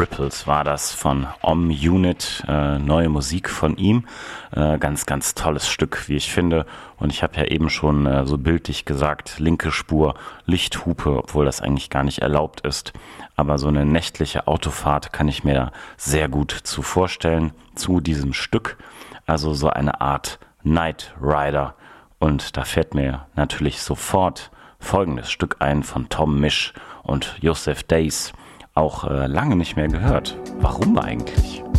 Ripples war das von Om Unit, neue Musik von ihm. Ganz, ganz tolles Stück, wie ich finde. Und ich habe ja eben schon so bildlich gesagt, linke Spur, Lichthupe, obwohl das eigentlich gar nicht erlaubt ist. Aber so eine nächtliche Autofahrt kann ich mir da sehr gut zu vorstellen zu diesem Stück. Also so eine Art Night Rider. Und da fährt mir natürlich sofort folgendes Stück ein von Tom Misch und Joseph Days. Auch lange nicht mehr gehört. Warum eigentlich?